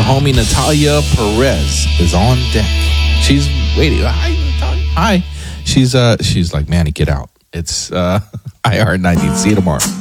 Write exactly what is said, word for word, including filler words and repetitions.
homie Natalia Perez is on deck. She's waiting. Hi, Natalia. Hi. She's uh she's like, Manny, get out. It's uh I R ninety. See you tomorrow.